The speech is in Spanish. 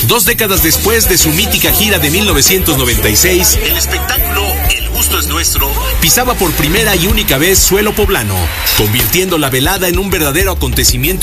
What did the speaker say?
2 décadas después de su mítica gira de 1996, el espectáculo El Gusto es Nuestro pisaba por primera y única vez suelo poblano, convirtiendo la velada en un verdadero acontecimiento